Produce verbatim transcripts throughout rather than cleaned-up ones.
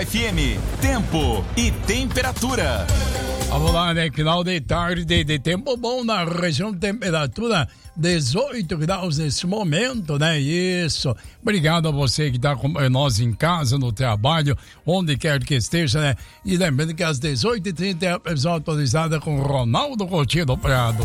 F M, tempo e temperatura. Vamos lá, né? Final de tarde de, de tempo bom na região, temperatura dezoito graus nesse momento, né? Isso. Obrigado a você que está com nós em casa, no trabalho, onde quer que esteja, né? E lembrando que às dezoito e trinta é a previsão atualizada com Ronaldo Coutinho Prado.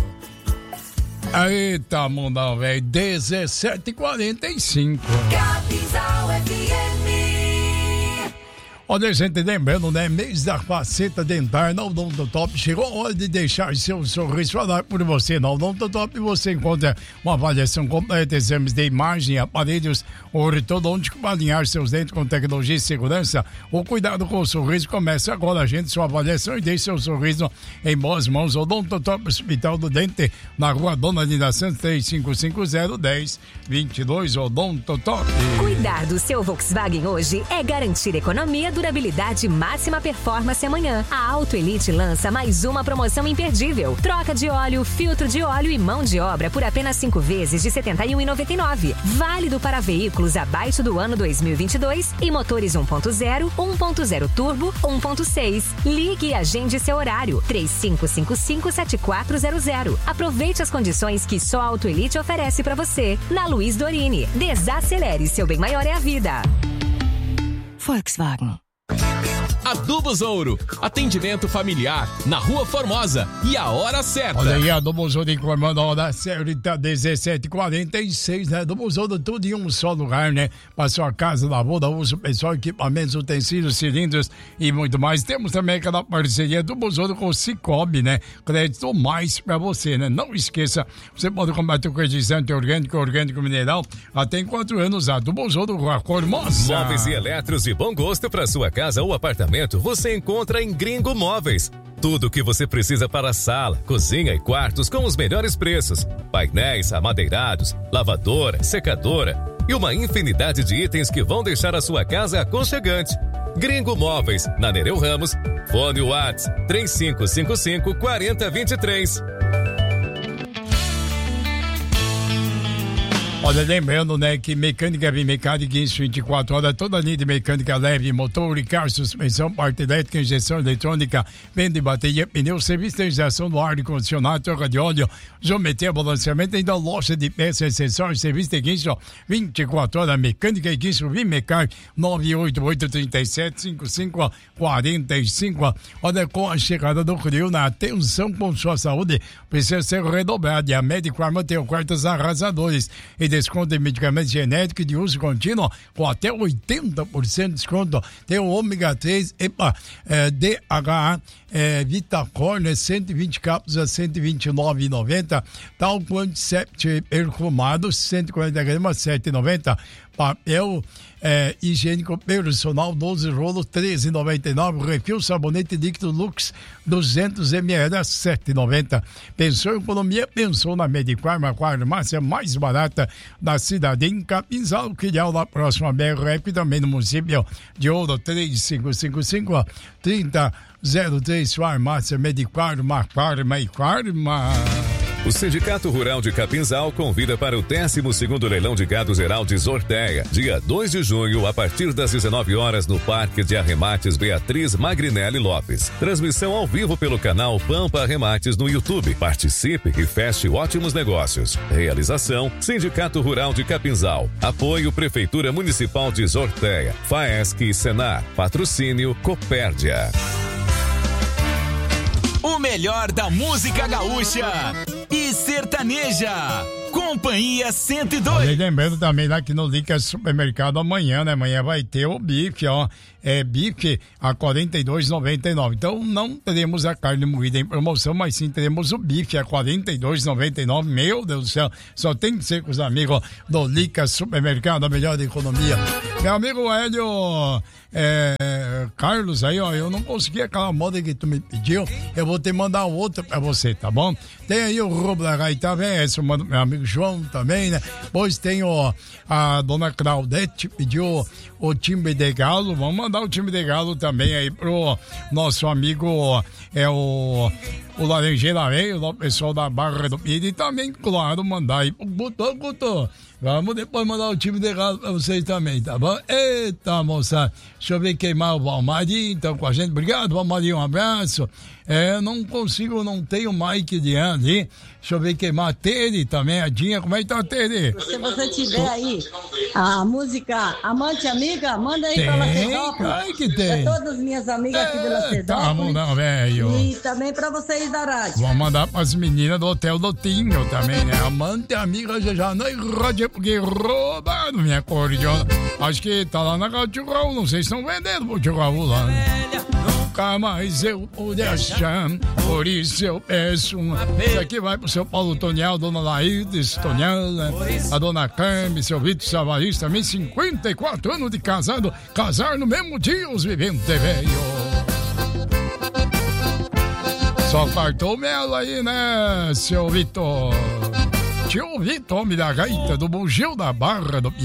Eita, mundão, velho. dezessete e quarenta e cinco. Capinzal F M. Olha, gente, lembrando, né? Mês da faceta dentária na Odontotop. Chegou a hora de deixar seu sorriso falar por você. Na Odontotop você encontra uma avaliação completa, exames de imagem, aparelhos ortodônticos para alinhar seus dentes com tecnologia e segurança. O cuidado com o sorriso começa agora, gente. Sua avaliação e deixe seu sorriso em boas mãos. Odontotop Hospital do Dente, na rua Dona Linda Santos, três cinco cinco zero, um zero dois dois. Odontotop. Cuidar do seu Volkswagen hoje é garantir economia, durabilidade, máxima performance amanhã. A Auto Elite lança mais uma promoção imperdível. Troca de óleo, filtro de óleo e mão de obra por apenas cinco vezes de setenta e um reais e noventa e nove centavos. Válido para veículos abaixo do ano dois mil e vinte e dois e motores um ponto zero, um ponto zero turbo, um ponto seis. Ligue e agende seu horário. três cinco cinco cinco, sete quatro zero zero. Aproveite as condições que só a Auto Elite oferece para você. Na Luiz Dorini. Desacelere, seu bem maior é a vida. Volkswagen. Adubos Ouro, atendimento familiar na Rua Formosa e a hora certa. Olha aí, Adubos Ouro informando a hora certa, dezessete e quarenta e seis, né? Adubos Ouro, tudo em um só lugar, né? Para sua casa, lavoura, uso pessoal, equipamentos, utensílios, cilindros e muito mais. Temos também aquela parceria Adubos Ouro com o Cicobi, né? Crédito mais para você, né? Não esqueça, você pode combater o credizante orgânico, orgânico mineral, até em quatro anos. Adubos Ouro, Rua Formosa. Móveis e eletros de bom gosto para sua casa ou apartamento você encontra em Gringo Móveis. Tudo o que você precisa para a sala, cozinha e quartos com os melhores preços. Painéis, amadeirados, lavadora, secadora e uma infinidade de itens que vão deixar a sua casa aconchegante. Gringo Móveis, na Nereu Ramos. Fone WhatsApp três cinco cinco cinco, quatro zero dois três. Olha, lembrando, né, que mecânica Bimecânica, isso vinte e quatro horas, toda a linha de mecânica leve, motor, carro, suspensão, parte elétrica, injeção eletrônica, venda e bateria, pneu, serviço de injeção do ar, condicionado, troca de óleo, geometria, balanceamento, ainda loja de peças, acessórios, serviço de guincho, vinte e quatro horas, mecânica e guincho, Bimecânica, nove oito oito, três sete, cinco cinco quatro cinco. Olha, com a chegada do frio, na atenção com sua saúde, precisa ser redobrada. E a Médico Arma tem quartos arrasadores e desconto em medicamentos genéticos de uso contínuo com até oitenta por cento de desconto. Tem o ômega três, EPA, é, D H A, é, Vitacor, cento e vinte cápsulas a cento e vinte e nove reais e noventa centavos. Talco antiséptico perfumado, cento e quarenta gramas, sete reais e noventa centavos. Papel é, higiênico personal, doze rolos, treze reais e noventa e nove centavos. Refil sabonete líquido Lux, duzentos mililitros, sete reais e noventa centavos. Pensou em economia? Pensou na Medifarma, a farmácia mais barata da cidade, em Capinzal, filial da próxima B R F, também no município de Ouro, três cinco cinco cinco, trinta zero três. Farmácia Medifarma, Farma e Farma. O Sindicato Rural de Capinzal convida para o décimo segundo leilão de gado geral de Sorteia, dia dois de junho, a partir das dezenove horas, no Parque de Arremates Beatriz Magrinelli Lopes. Transmissão ao vivo pelo canal Pampa Arremates no YouTube. Participe e feche ótimos negócios. Realização: Sindicato Rural de Capinzal. Apoio Prefeitura Municipal de Sorteia, FAESC e Senar. Patrocínio Copérdia. O melhor da música gaúcha e sertaneja. Companhia cento e dois. E lembrando também lá que no Lica Supermercado amanhã, né? Amanhã vai ter o bife, ó. É bife a quarenta e dois reais e noventa e nove centavos. Então não teremos a carne moída em promoção, mas sim teremos o bife a quarenta e dois reais e noventa e nove centavos. Meu Deus do céu, só tem que ser com os amigos do Lica Supermercado, a melhor economia. Meu amigo Hélio é, Carlos aí, ó, eu não consegui aquela moda que tu me pediu, eu vou te mandar outra pra você, tá bom? Tem aí o Robla também, esse eu mando pro meu amigo João também, né? Pois tem o, a dona Claudete pediu o time de galo, vamos mandar o time de galo também aí pro nosso amigo, é o, o Laranjeira Veio, o pessoal da Barra do Pires, e também, claro, mandar aí pro Guto, Guto. Vamos depois mandar o time de galo pra vocês também, tá bom? Eita, moça, deixa eu ver queimar o Valmarinho, então com a gente. Obrigado, Valmarinho, um abraço. É, não consigo, não tenho Mike de ali. Deixa eu ver queimar a Tere também, a Dinha. Como é que tá a Tere? Se você tiver aí a música Amante Amiga, manda aí tem, pra Lacedópolis. ai que tem. Pra todas as minhas amigas aqui de Lacedópolis. Tá, não, velho. E também pra vocês da rádio. Vamos mandar pras meninas do Hotel Lotinho também, né? Amante Amiga já já na rádio, porque roubaram minha cordiona. Acho que tá lá na Rádio Raul, não sei se estão vendendo o Tio Raul lá, né? Nunca mais eu pude achar, por isso eu peço uma. Isso aqui vai pro seu Paulo Tonial, dona Laídes Tonial, né? A dona Carmen, seu Vitor Savarista, também cinquenta e quatro anos de casado, casar no mesmo dia, os viventes velho. Só fartou o mel aí, né, seu Vitor? Tio Vitor, homem da gaita, do Bugio da Barra do